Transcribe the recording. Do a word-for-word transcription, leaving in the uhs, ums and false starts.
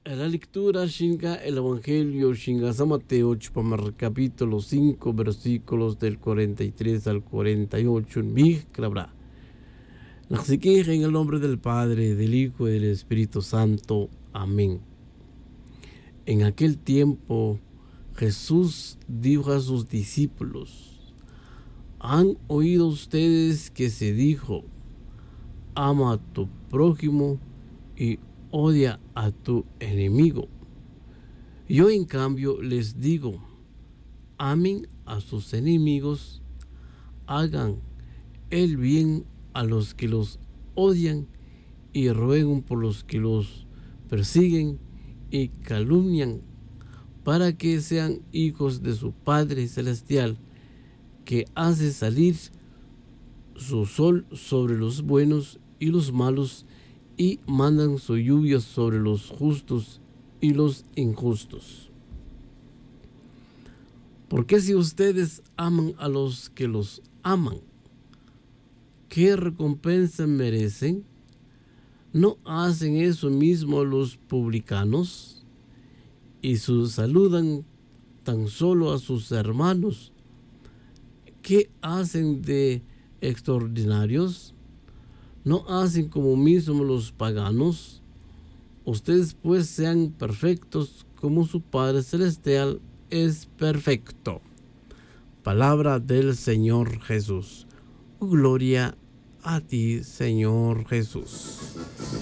La lectura shinga el Evangelio shinga San Mateo chupamar capítulo cinco versículos del cuarenta y tres al cuarenta y ocho en mig clabra. En el nombre del Padre, del Hijo y del Espíritu Santo. Amén. En aquel tiempo Jesús dijo a sus discípulos: ¿Han oído ustedes que se dijo, ama a tu prójimo y odia a tu enemigo? Yo en cambio les digo, amen a sus enemigos, hagan el bien a los que los odian y rueguen por los que los persiguen y calumnian, para que sean hijos de su Padre Celestial, que hace salir su sol sobre los buenos y los malos, y mandan su lluvia sobre los justos y los injustos. Porque si ustedes aman a los que los aman, ¿qué recompensa merecen? ¿No hacen eso mismo los publicanos? Y su saludan tan solo a sus hermanos. ¿Qué hacen de extraordinarios? ¿No hacen como mismo los paganos? Ustedes pues sean perfectos como su Padre Celestial es perfecto. Palabra del Señor Jesús. Gloria a ti, Señor Jesús.